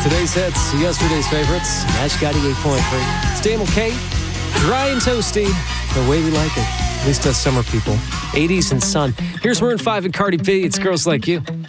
Today's hits, yesterday's favorites, Match 88.3. Stable K, dry and toasty, the way we like it. At least us summer people. 80s and sun. Here's Maroon 5 and Cardi B. It's Girls Like You.